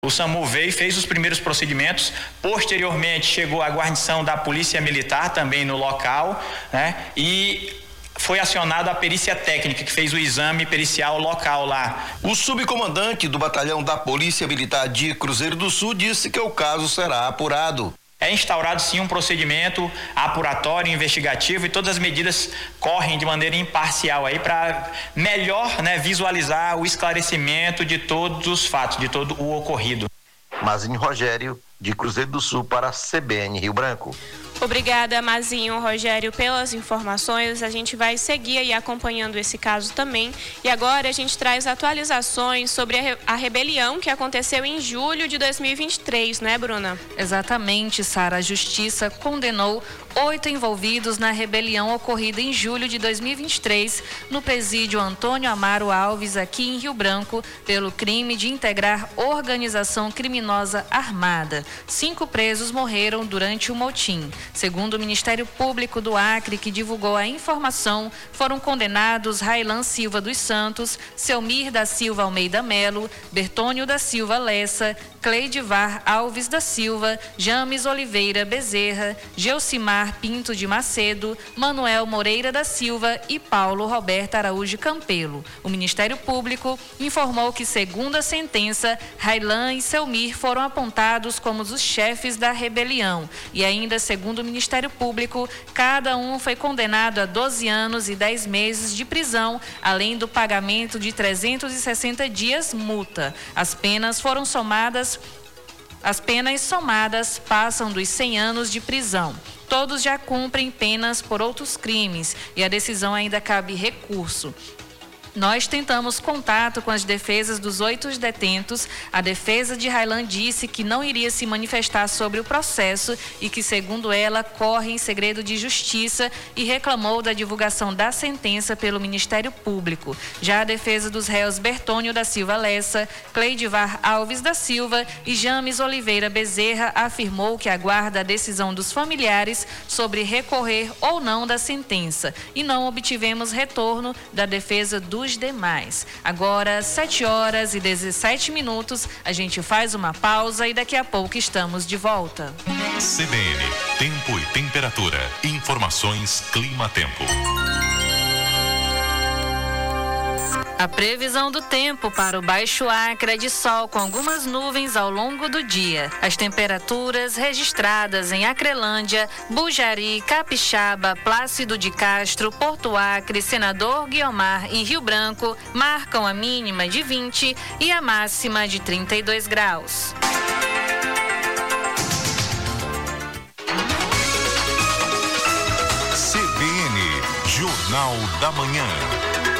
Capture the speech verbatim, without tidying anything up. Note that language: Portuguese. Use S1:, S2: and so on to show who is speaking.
S1: O SAMU veio e fez os primeiros procedimentos. Posteriormente, chegou a guarnição da Polícia Militar também no local, né? E foi acionada a perícia técnica, que fez o exame pericial local lá.
S2: O subcomandante do batalhão da Polícia Militar de Cruzeiro do Sul disse que o caso será apurado.
S1: É instaurado sim um procedimento apuratório, investigativo, e todas as medidas correm de maneira imparcial aí para melhor, né, visualizar o esclarecimento de todos os fatos, de todo o ocorrido.
S2: Mazinho Rogério, de Cruzeiro do Sul para a C B N Rio Branco.
S3: Obrigada, Mazinho, Rogério, pelas informações. A gente vai seguir aí acompanhando esse caso também. E agora a gente traz atualizações sobre a, re- a rebelião que aconteceu em julho de dois mil e vinte e três, né, Bruna?
S4: Exatamente, Sara. A Justiça condenou oito envolvidos na rebelião ocorrida em julho de dois mil e vinte e três no presídio Antônio Amaro Alves, aqui em Rio Branco, pelo crime de integrar organização criminosa armada. Cinco presos morreram durante o motim. Segundo o Ministério Público do Acre, que divulgou a informação, foram condenados Railan Silva dos Santos, Selmir da Silva Almeida Melo, Bertônio da Silva Lessa, Cleidivar Alves da Silva, James Oliveira Bezerra, Geucimar Pinto de Macedo, Manuel Moreira da Silva e Paulo Roberto Araújo Campelo. O Ministério Público informou que, segundo a sentença, Railan e Selmir foram apontados como os chefes da rebelião. E ainda, segundo o Ministério Público, cada um foi condenado a doze anos e dez meses de prisão, além do pagamento de trezentos e sessenta dias multa. As penas foram somadas As penas somadas passam dos cem anos de prisão. Todos já cumprem penas por outros crimes e a decisão ainda cabe recurso. Nós tentamos contato com as defesas dos oito detentos. A defesa de Railan disse que não iria se manifestar sobre o processo e que, segundo ela, corre em segredo de justiça, e reclamou da divulgação da sentença pelo Ministério Público. Já a defesa dos réus Bertônio da Silva Lessa, Cleidivar Alves da Silva e James Oliveira Bezerra afirmou que aguarda a decisão dos familiares sobre recorrer ou não da sentença, e não obtivemos retorno da defesa do os demais. Agora, sete horas e dezessete minutos, a gente faz uma pausa e daqui a pouco estamos de volta.
S5: C B N, tempo e temperatura. Informações Clima-Tempo.
S4: A previsão do tempo para o Baixo Acre é de sol com algumas nuvens ao longo do dia. As temperaturas registradas em Acrelândia, Bujari, Capixaba, Plácido de Castro, Porto Acre, Senador Guiomar e Rio Branco marcam a mínima de vinte e a máxima de trinta e dois graus.
S5: C B N, Jornal da Manhã.